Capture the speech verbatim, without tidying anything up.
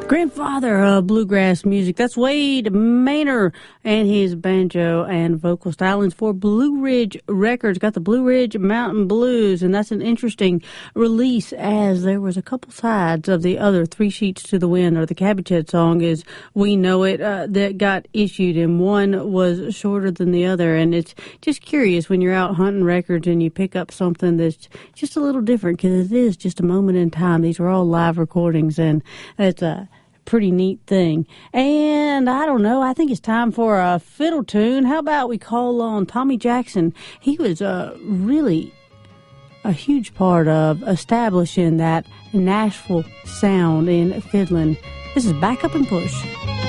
Grandfather of bluegrass music. That's Wade Maynor and his banjo and vocal stylings for Blue Ridge Records. Got the Blue Ridge Mountain Blues, and that's an interesting release, as there was a couple sides of the other Three Sheets to the Wind, or the Cabbage Head song as we know it, uh, that got issued, and one was shorter than the other. And it's just curious when you're out hunting records and you pick up something that's just a little different, because it is just a moment in time. These are all live recordings, and it's a pretty neat thing. And I don't know, I think it's time for a fiddle tune. How about we call on Tommy Jackson? He was uh, really a huge part of establishing that Nashville sound in fiddling. This is Back Up and Push.